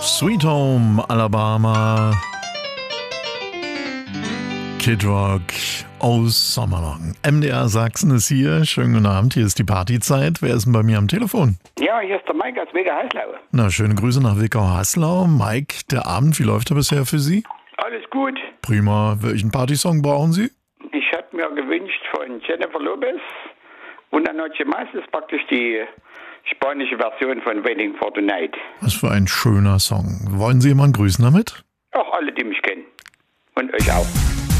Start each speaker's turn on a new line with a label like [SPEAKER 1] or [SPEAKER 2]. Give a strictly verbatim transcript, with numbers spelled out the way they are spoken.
[SPEAKER 1] Sweet Home Alabama, Kid Rock aus Sommerlong. M D R Sachsen ist hier. Schönen guten Abend, hier ist die Partyzeit. Wer ist denn bei mir am Telefon?
[SPEAKER 2] Ja, hier ist der Mike aus Wegau-Haslau.
[SPEAKER 1] Na, schöne Grüße nach Wegau-Haslau. Mike, der Abend, wie läuft er bisher für Sie?
[SPEAKER 2] Alles gut.
[SPEAKER 1] Prima. Welchen Partysong brauchen Sie?
[SPEAKER 2] Ich hatte mir gewünscht von Jennifer Lopez und dann Noche Más ist praktisch die spanische Version von Waiting for the Night.
[SPEAKER 1] Was für ein schöner Song. Wollen Sie jemanden grüßen damit?
[SPEAKER 2] Auch alle, die mich kennen. Und euch auch.